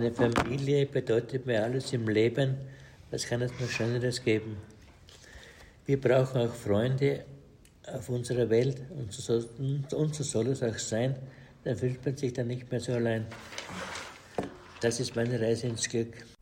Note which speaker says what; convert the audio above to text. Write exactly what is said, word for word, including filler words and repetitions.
Speaker 1: Eine Familie bedeutet mir alles im Leben. Was kann es noch Schöneres geben? Wir brauchen auch Freunde auf unserer Welt und so, und so soll es auch sein. Dann fühlt man sich dann nicht mehr so allein. Das ist meine Reise ins Glück.